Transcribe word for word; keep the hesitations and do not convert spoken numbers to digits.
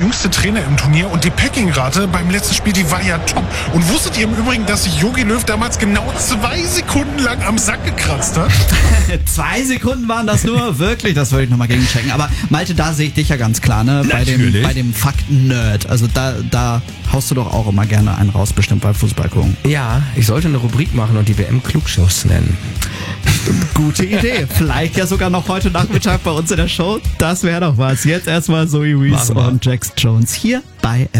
jüngste Trainer im Turnier und die Packing-Rate beim letzten Spiel, die war ja top. Und wusstet ihr im Übrigen, dass sich Jogi Löw damals genau zwei Sekunden lang am Sack gekratzt hat? Zwei Sekunden waren das nur? Wirklich? Das würde ich nochmal gegenchecken. Aber Malte, da sehe ich dich ja ganz klar, ne? Bei dem, bei dem Fakten-Nerd. Also da, da haust du doch auch immer gerne einen raus, bestimmt bei Fußball gucken. Ja, ich sollte eine Rubrik machen und die W M-Klugschuss nennen. Gute Idee. Vielleicht ja sogar noch heute Nachmittag bei uns in der Show. Das wäre doch was. Jetzt erstmal Zoe Wees und Jax Jones hier bei